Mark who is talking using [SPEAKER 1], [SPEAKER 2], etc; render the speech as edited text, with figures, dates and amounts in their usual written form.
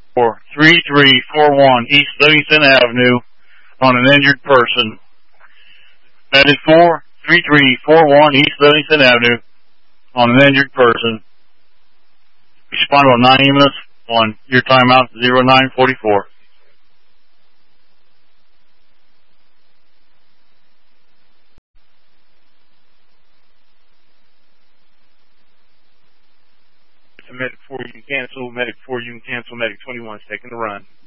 [SPEAKER 1] 3341 East Livingston Avenue on an injured person. That is 43341 East Livingston Avenue on an injured person. Respond to anonymous on your timeout 0944.
[SPEAKER 2] Medic 4, you can cancel. Medic 4, you can cancel. Medic 21's taking the run.